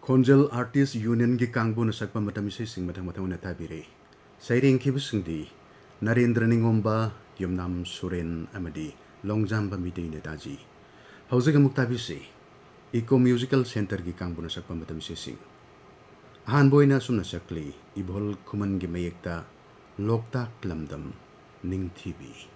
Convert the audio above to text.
Khonjal Artist Union gi kangbu na sakpa matam ise sing matang matang na tabire. Sairing kibusingdi Narendra Ningomba Yumnam Suren Amadi Longjamba Midei Netaji. Hausaga muktabise Eco Musical Center gi kangbu na sakpa matam ise sing. Han boy na sumna sakli ibol kuman gi mayekta Loktak Lamdam Ning TV.